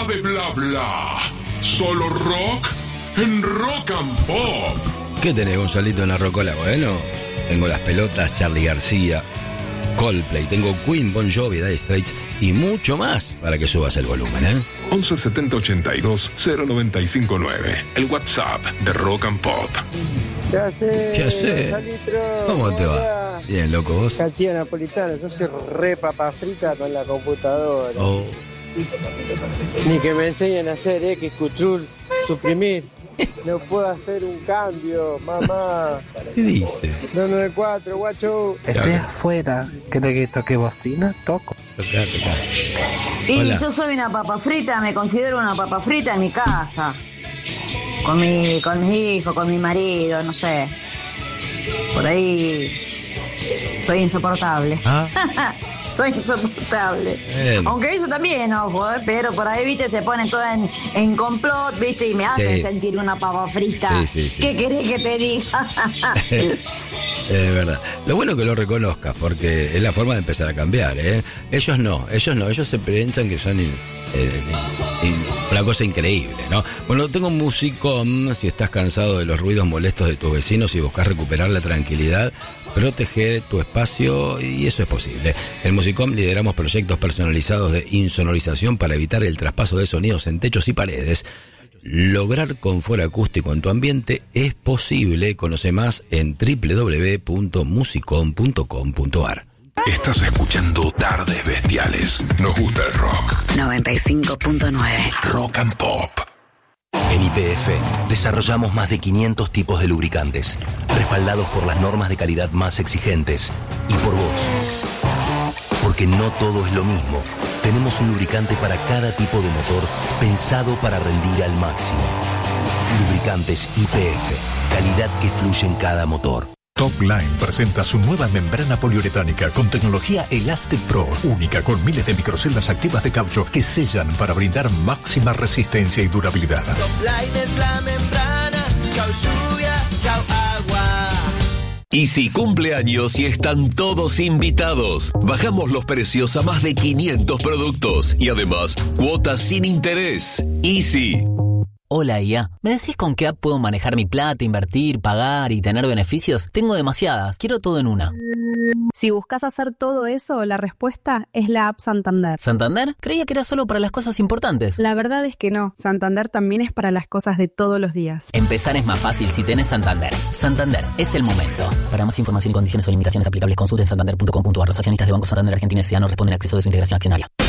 Nada de bla bla. Solo rock en Rock and Pop. ¿Qué tenés, Gonzalito, en la rocola? Bueno, tengo las pelotas, Charly García, Coldplay, tengo Queen, Bon Jovi, Dire Straits y mucho más para que subas el volumen, ¿eh? 11 70 82 095 9. El WhatsApp de Rock and Pop. ¿Qué haces? ¿Qué haces? Salitro? ¿Cómo te va? Bien, loco, ¿vos? Cantidad napolitana, yo soy re papa frita con la computadora. Oh. Ni que me enseñen a hacer X, control, suprimir. No puedo hacer un cambio, mamá. ¿Qué dice? 294, guacho. Estoy afuera. ¿Querés que toque bocina? Toco. Tocá. Sí, Hola. yo soy una papa frita, me considero una papa frita en mi casa. Con mis hijos, con mi marido, no sé. Por ahí soy insoportable. ¿Ah? Soy insoportable. Bien. Aunque eso también, ojo, pero por ahí, viste, se ponen todas en complot, viste, y me hacen Sí. sentir una papa frita. Sí. ¿Qué querés que te diga? Es verdad. Lo bueno es que lo reconozcas, porque es la forma de empezar a cambiar, ¿eh? Ellos no, ellos se piensan que son una cosa increíble, ¿no? Bueno, tengo un musicom, si estás cansado de los ruidos molestos de tus vecinos y buscas recuperar la tranquilidad, proteger tu espacio, y eso es posible. En Musicom lideramos proyectos personalizados de insonorización para evitar el traspaso de sonidos en techos y paredes. Lograr confort acústico en tu ambiente es posible. Conoce más en www.musicom.com.ar. Estás escuchando Tardes Bestiales. Nos gusta el rock. 95.9. Rock and Pop. En YPF desarrollamos más de 500 tipos de lubricantes, respaldados por las normas de calidad más exigentes y por vos. Porque no todo es lo mismo. Tenemos un lubricante para cada tipo de motor pensado para rendir al máximo. Lubricantes YPF, calidad que fluye en cada motor. Top Line presenta su nueva membrana poliuretánica con tecnología Elastic Pro, única con miles de microceldas activas de caucho que sellan para brindar máxima resistencia y durabilidad. Top Line es la membrana, chau lluvia, chau agua. Easy cumpleaños y están todos invitados. Bajamos los precios a más de 500 productos y además cuotas sin interés. Easy. Hola, IA. ¿Me decís con qué app puedo manejar mi plata, invertir, pagar y tener beneficios? Tengo demasiadas. Quiero todo en una. Si buscas hacer todo eso, la respuesta es la app Santander. ¿Santander? Creía que era solo para las cosas importantes. La verdad es que no. Santander también es para las cosas de todos los días. Empezar es más fácil si tenés Santander. Santander, es el momento. Para más información y condiciones o limitaciones aplicables, consulten santander.com.ar. Los accionistas de Banco Santander Argentina S.A. no responden a acceso de su integración accionaria.